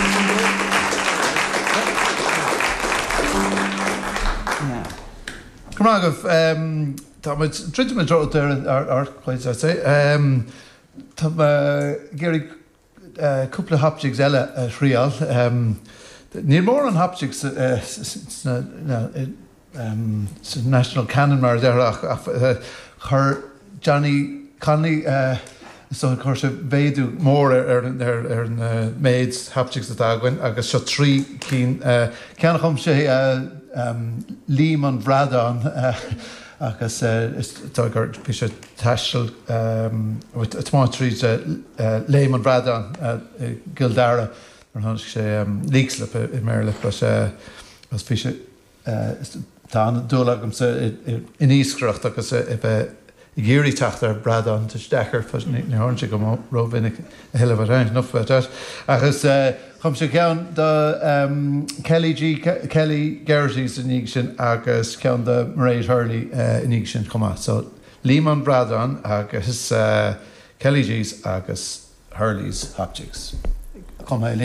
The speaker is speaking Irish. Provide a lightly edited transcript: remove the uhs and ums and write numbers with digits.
Cymragov, Thomas, trid me dro ar quite I say. Tom Gary couple of haptics ella real. Near more on haptics national canon mar there her Johnny Conley so of course vedu more maids haptics that agwen agus so three keen can come say Lehman Bradon agus tugart pisha tashel with atmospheres Lehman Bradon Gildara or how say leakslip in Maryland but as pisha tan dolagum so in Eastcroft agus if Giri tachter Bradon to Stecker for ni hornche go Robin a hell of a round enough about that agus come se count the Kelly Gerrys in Igsion agus count the Murray Hurley in Igsion come so Lehman Bradon agus Kelly G's agus Hurley's haptics come